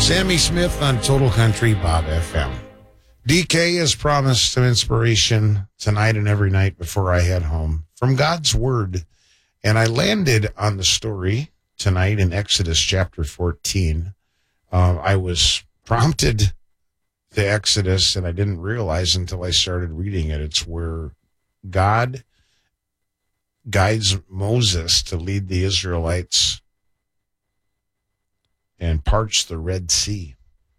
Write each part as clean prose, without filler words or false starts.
Sammy Smith on Total Country Bob FM. DK has promised some inspiration tonight and every night before I head home from God's Word. And I landed on the story tonight in Exodus chapter 14. I was prompted to Exodus, and I didn't realize until I started reading it. It's where God guides Moses to lead the Israelites and parts the Red Sea.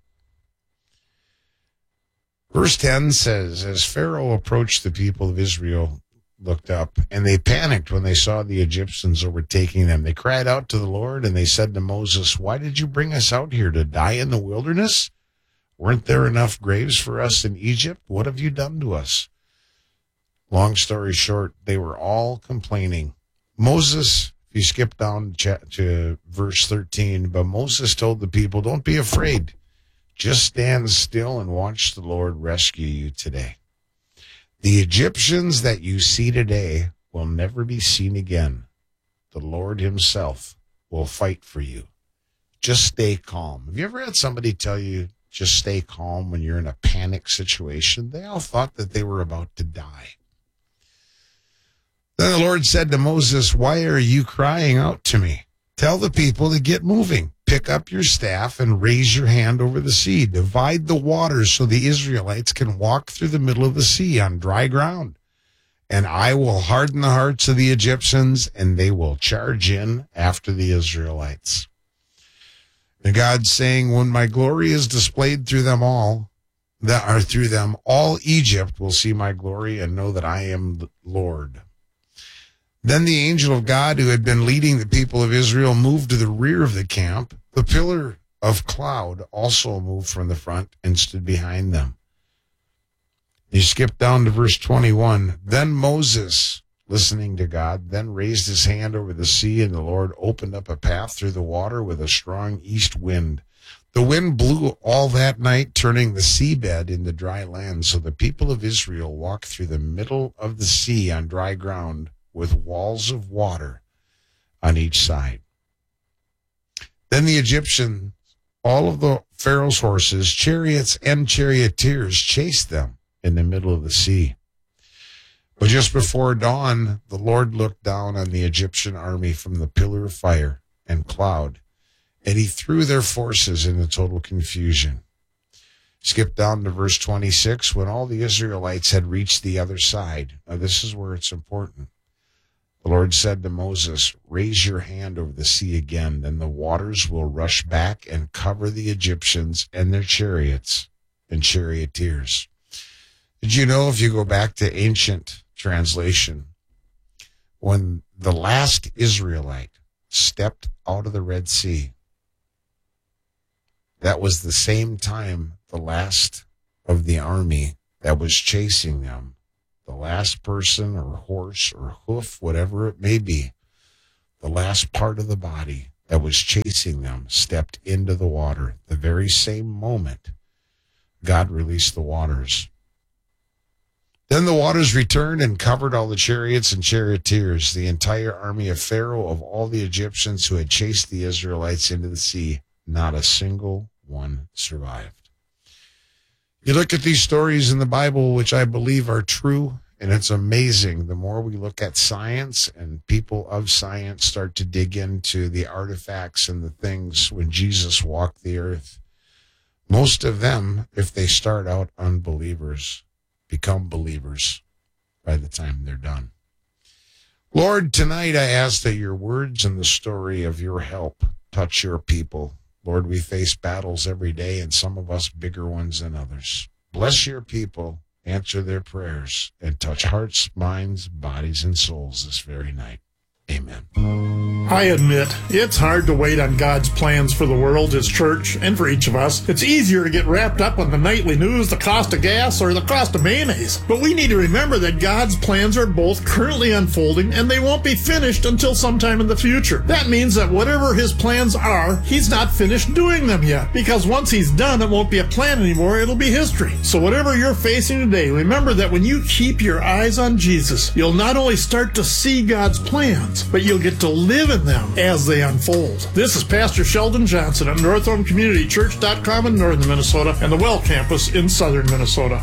Verse 10 says, as Pharaoh approached, the people of Israel looked up, and they panicked when they saw the Egyptians overtaking them. They cried out to the Lord, and they said to Moses, why did you bring us out here to die in the wilderness? Weren't there enough graves for us in Egypt? What have you done to us? Long story short, they were all complaining. Moses, if you skip down to verse 13, but Moses told the people, don't be afraid. Just stand still and watch the Lord rescue you today. The Egyptians that you see today will never be seen again. The Lord himself will fight for you. Just stay calm. Have you ever had somebody tell you, just stay calm when you're in a panic situation? They all thought that they were about to die. Then the Lord said to Moses, why are you crying out to me? Tell the people to get moving. Pick up your staff and raise your hand over the sea. Divide the waters so the Israelites can walk through the middle of the sea on dry ground. And I will harden the hearts of the Egyptians, and they will charge in after the Israelites. And God's saying, when my glory is displayed through them all, all Egypt will see my glory and know that I am the Lord. Then the angel of God, who had been leading the people of Israel, moved to the rear of the camp. The pillar of cloud also moved from the front and stood behind them. You skip down to verse 21. Then Moses, listening to God, then raised his hand over the sea, and the Lord opened up a path through the water with a strong east wind. The wind blew all that night, turning the seabed into dry land. So the people of Israel walked through the middle of the sea on dry ground, with walls of water on each side. Then the Egyptians, all of the Pharaoh's horses, chariots, and charioteers chased them in the middle of the sea. But just before dawn, the Lord looked down on the Egyptian army from the pillar of fire and cloud, and he threw their forces into total confusion. Skip down to verse 26. When all the Israelites had reached the other side, now this is where it's important. The Lord said to Moses, raise your hand over the sea again, then the waters will rush back and cover the Egyptians and their chariots and charioteers. Did you know, if you go back to ancient translation, when the last Israelite stepped out of the Red Sea, that was the same time the last of the army that was chasing them, the last person or horse or hoof, whatever it may be, the last part of the body that was chasing them stepped into the water. The very same moment God released the waters. Then the waters returned and covered all the chariots and charioteers, the entire army of Pharaoh, of all the Egyptians who had chased the Israelites into the sea. Not a single one survived. You look at these stories in the Bible, which I believe are true, and it's amazing. The more we look at science and people of science start to dig into the artifacts and the things when Jesus walked the earth, most of them, if they start out unbelievers, become believers by the time they're done. Lord, tonight I ask that your words and the story of your help touch your people. Lord, we face battles every day, and some of us bigger ones than others. Bless your people, answer their prayers, and touch hearts, minds, bodies, and souls this very night. Amen. I admit, it's hard to wait on God's plans for the world, His church, and for each of us. It's easier to get wrapped up in the nightly news, the cost of gas, or the cost of mayonnaise. But we need to remember that God's plans are both currently unfolding, and they won't be finished until sometime in the future. That means that whatever His plans are, He's not finished doing them yet. Because once He's done, it won't be a plan anymore, it'll be history. So whatever you're facing today, remember that when you keep your eyes on Jesus, you'll not only start to see God's plans, seasons, but you'll get to live in them as they unfold. This is Pastor Sheldon Johnson at NorthHomeCommunityChurch.com in northern Minnesota and the Well Campus in southern Minnesota.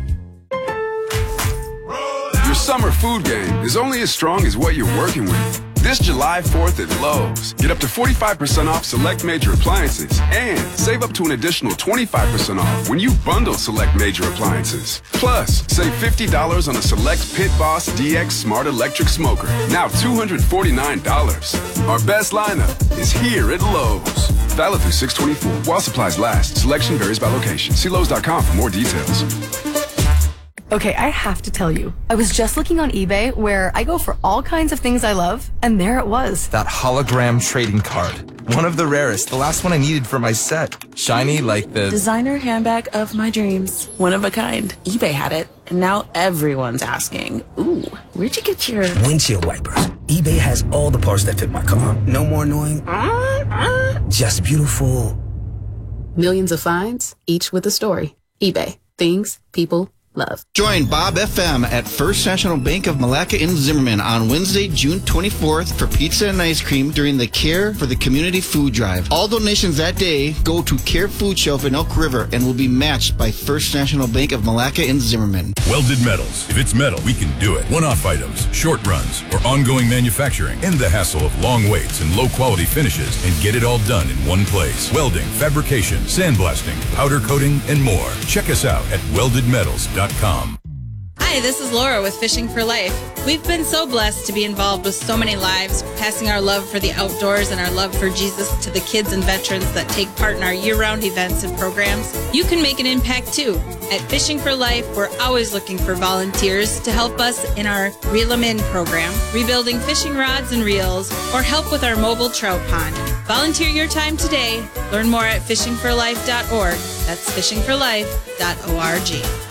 Your summer food game is only as strong as what you're working with. This July 4th at Lowe's, get up to 45% off select major appliances and save up to an additional 25% off when you bundle select major appliances. Plus, save $50 on a select Pit Boss DX Smart Electric Smoker, now $249. Our best lineup is here at Lowe's. Valid through 6/24. While supplies last, selection varies by location. See Lowe's.com for more details. Okay, I have to tell you, I was just looking on eBay where I go for all kinds of things I love, and there it was. That hologram trading card. One of the rarest, the last one I needed for my set. Shiny like the designer handbag of my dreams. One of a kind. eBay had it, and now everyone's asking, ooh, where'd you get your windshield wipers? eBay has all the parts that fit my car. No more annoying. Just beautiful. Millions of finds, each with a story. eBay. Things people love. Join Bob FM at First National Bank of Malacca in Zimmerman on Wednesday, June 24th for pizza and ice cream during the Care for the Community Food Drive. All donations that day go to Care Food Shelf in Elk River and will be matched by First National Bank of Malacca in Zimmerman. Welded metals. If it's metal, we can do it. One-off items, short runs, or ongoing manufacturing. End the hassle of long waits and low-quality finishes and get it all done in one place. Welding, fabrication, sandblasting, powder coating, and more. Check us out at weldedmetals.com. Hi, this is Laura with Fishing for Life. We've been so blessed to be involved with so many lives, passing our love for the outdoors and our love for Jesus to the kids and veterans that take part in our year-round events and programs. You can make an impact too. At Fishing for Life, we're always looking for volunteers to help us in our Reel 'em In program, rebuilding fishing rods and reels, or help with our mobile trout pond. Volunteer your time today. Learn more at fishingforlife.org. That's fishingforlife.org.